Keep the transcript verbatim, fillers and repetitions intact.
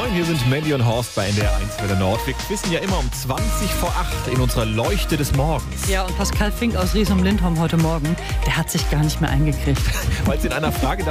Moin, hier sind Mandy und Horst bei N D R eins Welle Nord. Wir quizzen ja immer um zwanzig vor acht in unserer Leuchte des Morgens. Ja, und Pascal Fink aus Ries um Lindholm heute Morgen, der hat sich gar nicht mehr eingekriegt. Weil es in einer Frage